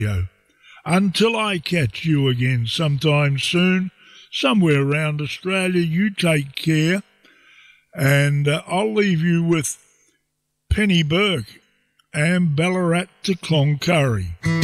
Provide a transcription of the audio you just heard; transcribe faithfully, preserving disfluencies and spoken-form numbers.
Yo. Until I catch you again sometime soon, somewhere around Australia, you take care. And uh, I'll leave you with Penny Burke and Ballarat to Cloncurry.